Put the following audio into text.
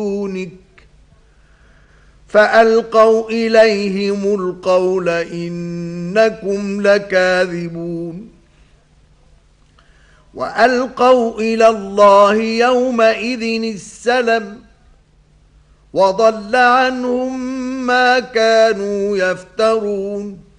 فألقوا إليهم القول إنكم لكاذبون وألقوا إلى الله يومئذ السلم وضل عنهم ما كانوا يفترون